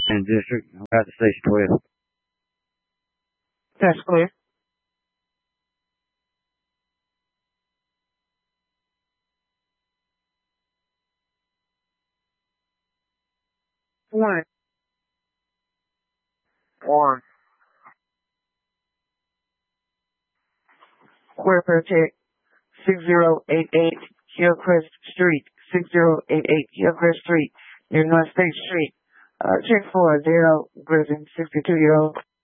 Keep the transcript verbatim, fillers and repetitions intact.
Washington District. I'm about to station twelve. That's clear. One. One. Square Protect, six zero eight eight Hillcrest Street, six zero eight eight Hillcrest Street, near North State Street. Uh, check for a zero, Griffin, sixty-two year old.